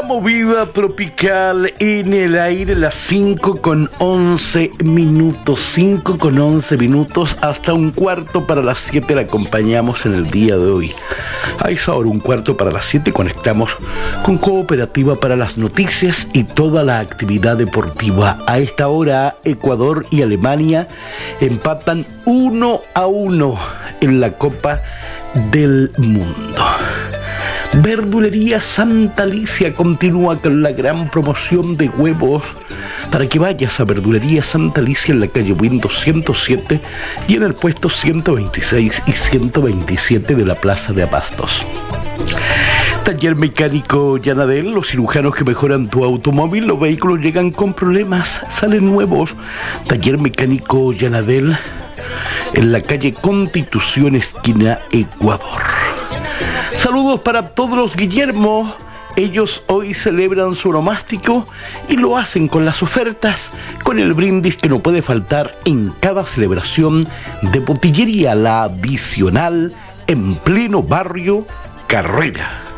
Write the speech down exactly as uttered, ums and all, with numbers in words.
movida tropical en el aire, las cinco con once minutos, cinco con once minutos, hasta un cuarto para las siete la acompañamos en el día de hoy. A esa hora, un cuarto para las siete, conectamos con Cooperativa para las noticias y toda la actividad deportiva. A esta hora, Ecuador y Alemania empatan uno a uno en la Copa del Mundo. Verdulería Santa Alicia continúa con la gran promoción de huevos para que vayas a Verdulería Santa Alicia en la calle Windows ciento siete y en el puesto ciento veintiséis y ciento veintisiete de la Plaza de Abastos. Taller Mecánico Yanadel, los cirujanos que mejoran tu automóvil. Los vehículos llegan con problemas, salen nuevos. Taller Mecánico Yanadel en la calle Constitución, esquina Ecuador. Saludos para todos los Guillermo. Ellos hoy celebran su onomástico y lo hacen con las ofertas, con el brindis que no puede faltar en cada celebración de Botillería La Adicional en pleno barrio Carrera.